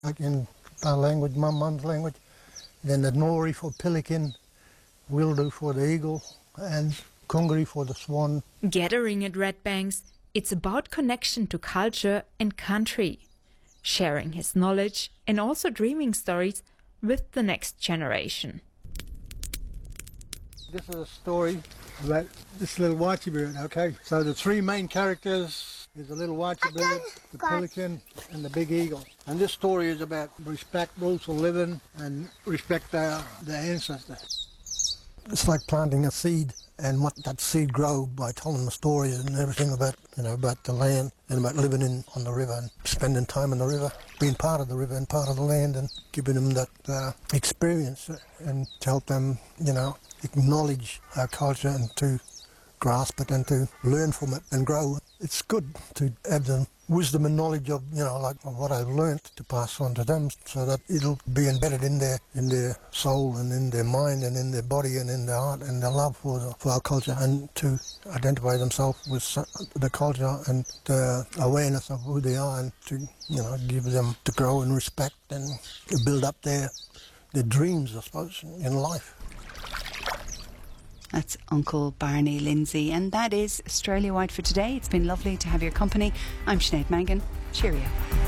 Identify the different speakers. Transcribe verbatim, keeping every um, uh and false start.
Speaker 1: like in our language, mum mum's language. Then the Nori for pelican, Wildu for the eagle, and Kungri for the swan.
Speaker 2: Gathering at Red Banks, it's about connection to culture and country, sharing his knowledge and also dreaming stories with the next generation.
Speaker 1: This is a story about this little Wachi bird, okay? So the three main characters is the little Wachi bird, the pelican, and the big eagle. And this story is about respect, rules of living, and respect our, their ancestors. It's like planting a seed and what that seed grow by telling the stories and everything about, you know, about the land and about living in on the river and spending time on the river, being part of the river and part of the land and giving them that uh, experience and to help them, you know, acknowledge our culture and to grasp it and to learn from it and grow. It's good to have the wisdom and knowledge of, you know, like what I've learnt to pass on to them so that it'll be embedded in their in their soul and in their mind and in their body and in their heart and their love for, the, for our culture and to identify themselves with the culture and the awareness of who they are and to, you know, give them to grow in respect and to build up their, their dreams, I suppose, in life.
Speaker 3: That's Uncle Barney Lindsay. And that is Australia Wide for today. It's been lovely to have your company. I'm Sinead Mangan. Cheerio.